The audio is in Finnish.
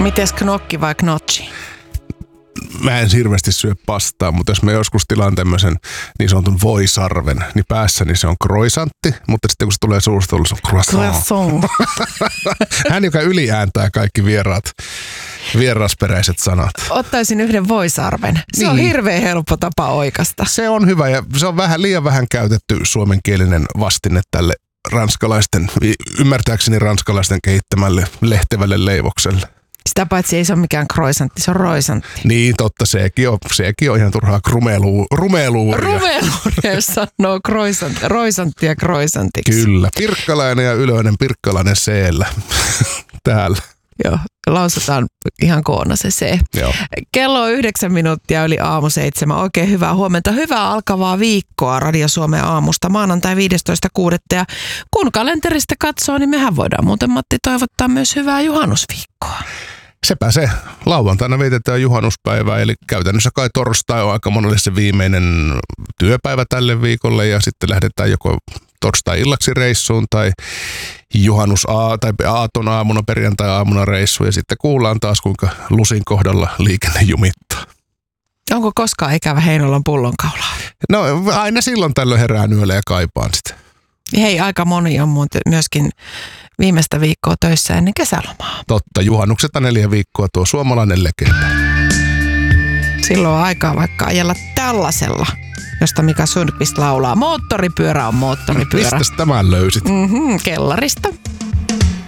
Mites knokki vai knotchi? Mä en hirveästi syö pastaa, mutta jos mä joskus tilaan tämmöisen niin sanotun voisarven, niin päässäni se on croissantti, mutta sitten kun se tulee suusta, se on croissant. Hän, joka yliääntää kaikki vierasperäiset sanat. Ottaisin yhden voisarven. Se on hirveän helppo tapa oikasta. Se on hyvä ja se on liian vähän käytetty suomenkielinen vastine tälle ymmärtääkseni ranskalaisten kehittämälle lehtevälle leivokselle. Sitä paitsi ei se ole mikään croissantti, se on roisantti. Niin, totta, sekin on ihan turhaa rumeluuria. Rumeluuria, jos sanoo roisanttia croissantiksi. Kyllä, pirkkalainen ja ylöinen pirkkalainen C-llä täällä. Joo, lausutaan ihan koona se C. Joo. Kello on 9 minuuttia yli aamu 7. Oikein hyvää huomenta. Hyvää alkavaa viikkoa Radio Suomen aamusta maanantai 15.6. Ja kun kalenterista katsoo, niin mehän voidaan muuten Matti toivottaa myös hyvää juhannusviikkoa. Sepä se. Lauantaina vietetään juhannuspäivää, eli käytännössä kai torstai on aika monelle se viimeinen työpäivä tälle viikolle ja sitten lähdetään joko torstai-illaksi reissuun tai tai aaton aamuna, perjantai-aamuna reissuun ja sitten kuullaan taas kuinka lusin kohdalla liikenne jumittaa. Onko koskaan ikävä Heinolan pullonkaulaa? No aina silloin tällöin herään yöllä ja kaipaan sitä. Hei, aika moni on myöskin viimeistä viikkoa töissä ennen kesälomaa. Totta, juhannuksesta 4 viikkoa tuo suomalainen legenda. Silloin on aikaa vaikka ajella tällaisella, josta Mika Sundqvist laulaa. Moottoripyörä on moottoripyörä. Mistäs tämän löysit? Kellarista.